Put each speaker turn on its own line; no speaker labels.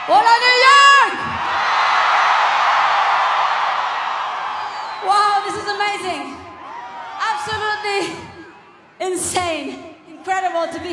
Hola, New York! Wow, this is amazing. Absolutely insane. Incredible to be